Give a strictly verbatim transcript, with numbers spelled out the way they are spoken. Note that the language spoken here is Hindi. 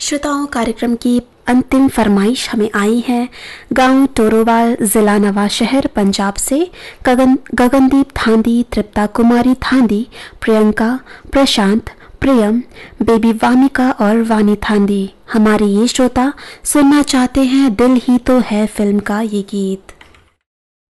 श्रोताओं, कार्यक्रम की अंतिम फरमाइश हमें आई है गांव टोरोवाल, जिला नवा शहर, पंजाब से गगन गगनदीप थांदी, तृप्ता कुमारी थांदी, प्रियंका, प्रशांत, प्रियम, बेबी वामिका और वानी थांदी। हमारे ये श्रोता सुनना चाहते हैं दिल ही तो है फिल्म का ये गीत।